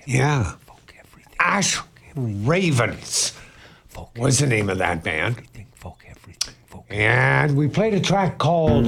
Yeah. Ash Ravens was the name of that band. And we played a track called...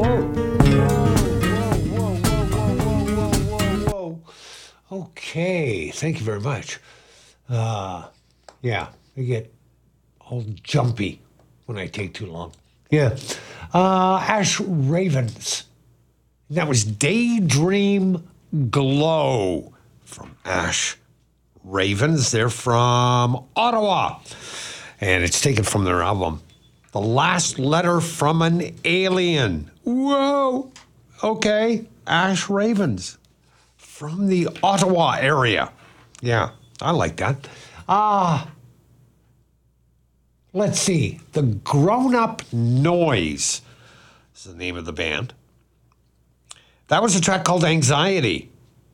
Whoa. Okay, thank you very much. Yeah, I get all jumpy when I take too long. Yeah. Ash Ravens. That was Daydream Glow from Ash Ravens. They're from Ottawa. And it's taken from their album, The Last Letter from an Alien. Whoa. Okay. Ash Ravens from the Ottawa area. Yeah, I like that. Let's see. The Grown Up Noise is the name of the band. That was a track called Anxiety.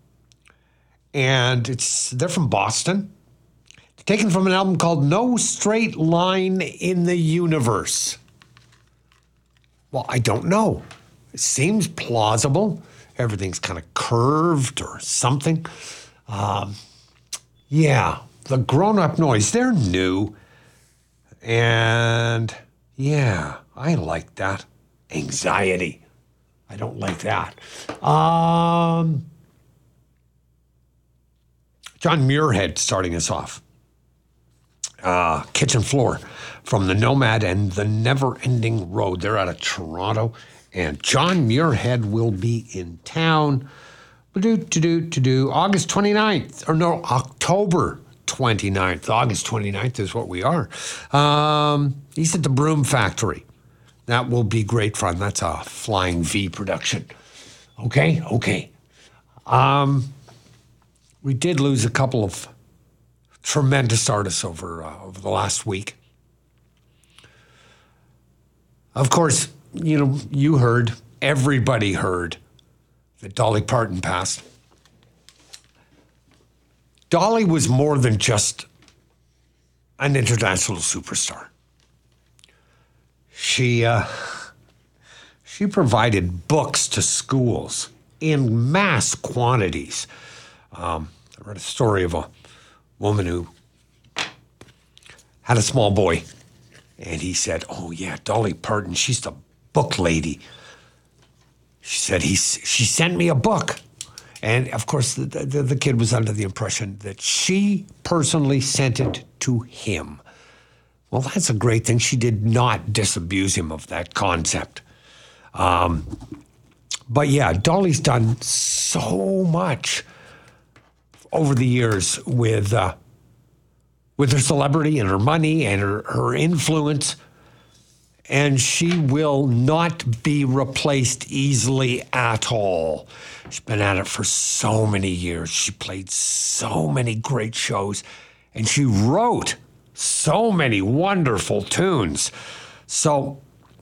And they're from Boston. Taken from an album called No Straight Line in the Universe. Well, I don't know. It seems plausible. Everything's kind of curved or something. Yeah, the Grown Up Noise. They're new. And yeah, I like that. Anxiety. I don't like that. John Muirhead starting us off. Kitchen Floor from the Nomad and the Never Ending Road. They're out of Toronto. And John Muirhead will be in town. August 29th. Or no, October 29th. August 29th is what we are. He's at the Broom Factory. That will be great fun. That's a Flying V production. Okay. We did lose a couple of tremendous artists over the last week. Of course, you heard, everybody heard that Dolly Parton passed. Dolly was more than just an international superstar. She provided books to schools in mass quantities. I read a story of a woman who had a small boy, and he said, "Oh yeah, Dolly Parton, she's the book lady." She said she sent me a book, and of course the kid was under the impression that she personally sent it to him. Well, that's a great thing. She did not disabuse him of that concept. But yeah, Dolly's done so much over the years with her celebrity and her money and her influence, and she will not be replaced easily at all. She's been at it for so many years. She played so many great shows, and she wrote so many wonderful tunes. So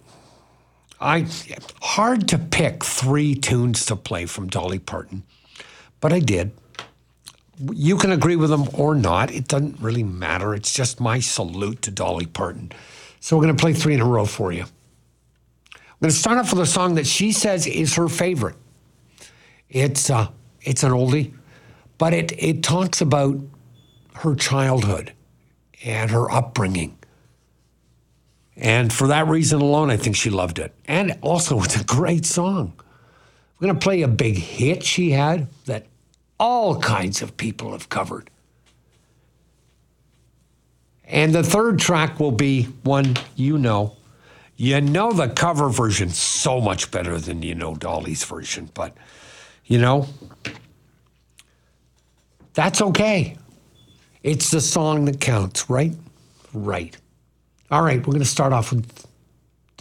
hard to pick 3 tunes to play from Dolly Parton, but I did. You can agree with them or not. It doesn't really matter. It's just my salute to Dolly Parton. So we're going to play 3 in a row for you. I'm going to start off with a song that she says is her favorite. It's an oldie, but it talks about her childhood and her upbringing. And for that reason alone, I think she loved it. And also, it's a great song. We're going to play a big hit she had that all kinds of people have covered. And the third track will be one you know. You know the cover version's so much better than Dolly's version, but that's okay. It's the song that counts, right? Right. All right, we're going to start off with